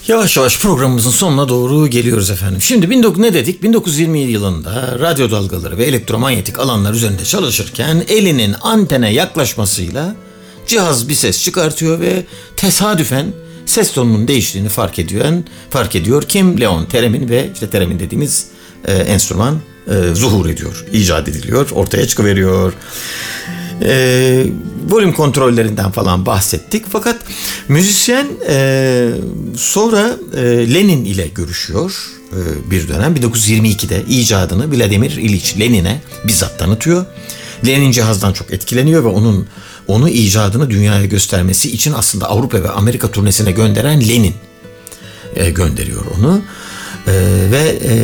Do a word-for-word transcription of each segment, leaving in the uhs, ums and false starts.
Yavaş yavaş programımızın sonuna doğru geliyoruz efendim. Şimdi bin dokuz ne dedik? bin dokuz yüz yirmi yedi yılında radyo dalgaları ve elektromanyetik alanlar üzerinde çalışırken elinin antene yaklaşmasıyla cihaz bir ses çıkartıyor ve tesadüfen ses tonunun değiştiğini fark ediyor. Fark ediyor kim? Leon Theremin ve işte Theremin dediğimiz e, enstrüman e, zuhur ediyor, icat ediliyor, ortaya çıkıveriyor. E, volüm kontrollerinden falan bahsettik. Fakat müzisyen e, sonra e, Lenin ile görüşüyor e, bir dönem. bin dokuz yüz yirmi ikide icadını Vladimir İliç Lenin'e bizzat tanıtıyor. Lenin cihazdan çok etkileniyor ve onun onu icadını dünyaya göstermesi için aslında Avrupa ve Amerika turnesine gönderen Lenin e, gönderiyor onu. E, ve e,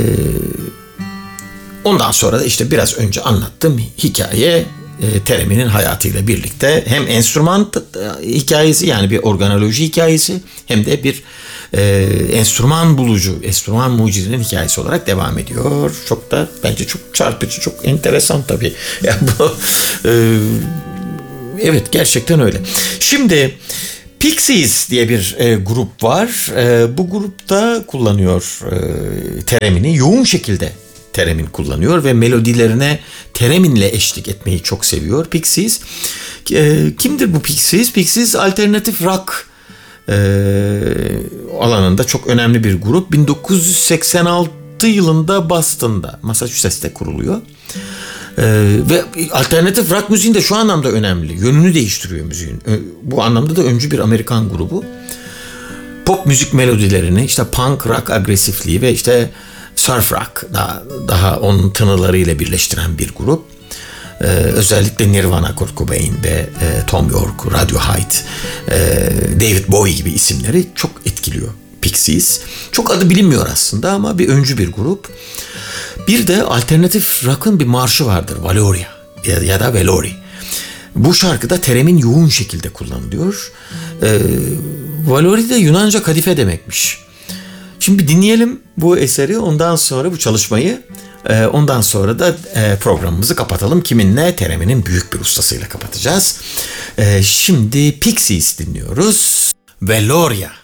ondan sonra da işte biraz önce anlattığım hikaye e, Theremin'in hayatıyla birlikte hem enstrüman hikayesi, yani bir organoloji hikayesi, hem de bir e, enstrüman bulucu, enstrüman mucidinin hikayesi olarak devam ediyor. Çok da bence çok çarpıcı, çok enteresan tabii. Yani bu e, evet, gerçekten öyle. Şimdi Pixies diye bir e, grup var. E, bu grupta kullanıyor e, Theremin'i yoğun şekilde. Theremin kullanıyor ve melodilerine Theremin'le eşlik etmeyi çok seviyor Pixies. E, kimdir bu Pixies? Pixies alternatif rock e, alanında çok önemli bir grup. bin dokuz yüz seksen altı yılında Boston'da, Massachusetts'te kuruluyor. Ee, ve alternatif rock müziğin de şu anlamda önemli. Yönünü değiştiriyor müziğin. Bu anlamda da öncü bir Amerikan grubu. Pop müzik melodilerini, işte punk rock agresifliği ve işte surf rock daha, daha onun tınılarıyla birleştiren bir grup. Ee, özellikle Nirvana, Kurt Cobain ve e, Tom York, Radiohead, e, David Bowie gibi isimleri çok etkiliyor Pixies. Çok adı bilinmiyor aslında ama bir öncü bir grup. Bir de alternatif rock'ın bir marşı vardır, Valoria ya, ya da Velori. Bu şarkıda Theremin yoğun şekilde kullanılıyor. Ee, Valori de Yunanca kadife demekmiş. Şimdi bir dinleyelim bu eseri, ondan sonra bu çalışmayı, e, ondan sonra da e, programımızı kapatalım. Kiminle? Theremin'in büyük bir ustasıyla kapatacağız. E, şimdi Pixies dinliyoruz. Veloria.